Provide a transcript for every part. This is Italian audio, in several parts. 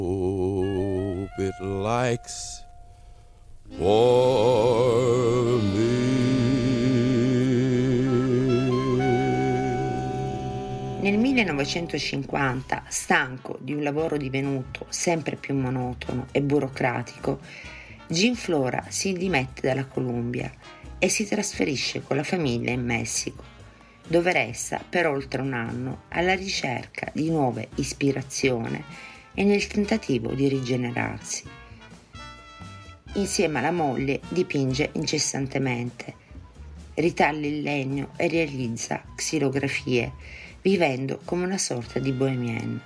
Hope it likes for me. Nel 1950, stanco di un lavoro divenuto sempre più monotono e burocratico, Jim Flora si dimette dalla Columbia e si trasferisce con la famiglia in Messico, dove resta per oltre un anno alla ricerca di nuove ispirazioni e nel tentativo di rigenerarsi. Insieme alla moglie dipinge incessantemente, ritaglia il legno e realizza xilografie, vivendo come una sorta di bohemienne.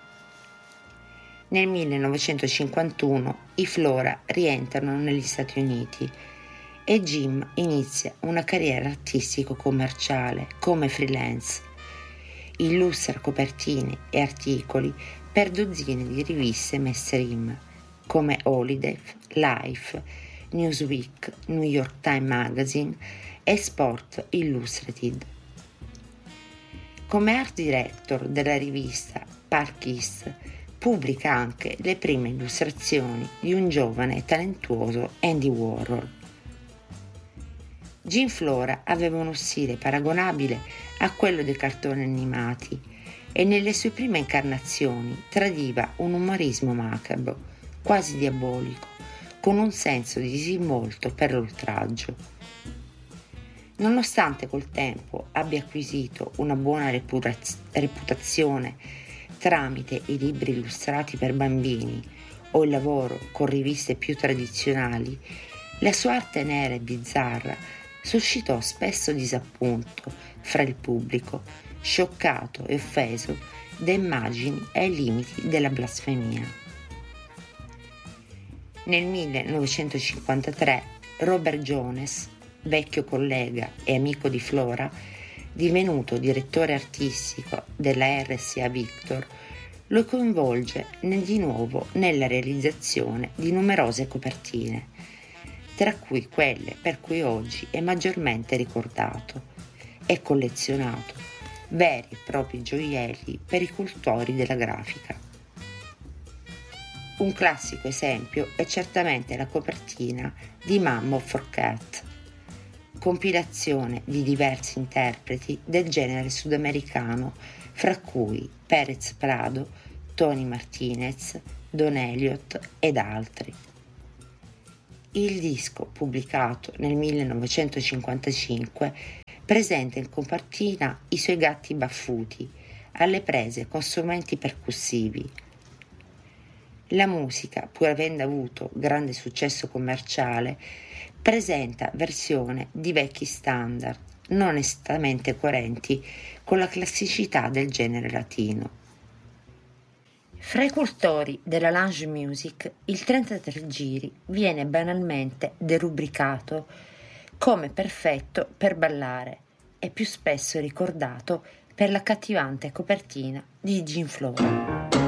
Nel 1951 i Flora rientrano negli Stati Uniti e Jim inizia una carriera artistico-commerciale come freelance. Illustra copertine e articoli per dozzine di riviste mainstream come Holiday, Life, Newsweek, New York Times Magazine e Sport Illustrated. Come art director della rivista Park East pubblica anche le prime illustrazioni di un giovane e talentuoso Andy Warhol. Jim Flora aveva uno stile paragonabile a quello dei cartoni animati e nelle sue prime incarnazioni tradiva un umorismo macabro, quasi diabolico, con un senso di disinvolto per l'oltraggio. Nonostante col tempo abbia acquisito una buona reputazione tramite i libri illustrati per bambini o il lavoro con riviste più tradizionali, la sua arte nera e bizzarra suscitò spesso disappunto fra il pubblico, scioccato e offeso da immagini ai limiti della blasfemia. Nel 1953 Robert Jones, vecchio collega e amico di Flora, divenuto direttore artistico della RCA Victor, lo coinvolge di nuovo nella realizzazione di numerose copertine, tra cui quelle per cui oggi è maggiormente ricordato e collezionato, veri e propri gioielli per i cultori della grafica. Un classico esempio è certamente la copertina di Mammoth for Cat, compilazione di diversi interpreti del genere sudamericano, fra cui Pérez Prado, Tony Martinez, Don Elliott ed altri. Il disco, pubblicato nel 1955, presenta in copertina i suoi gatti baffuti, alle prese con strumenti percussivi. La musica, pur avendo avuto grande successo commerciale, presenta versioni di vecchi standard, non estremamente coerenti con la classicità del genere latino. Fra i cultori della lounge music, il 33 giri viene banalmente derubricato come perfetto per ballare e più spesso ricordato per l'accattivante copertina di Jim Flora.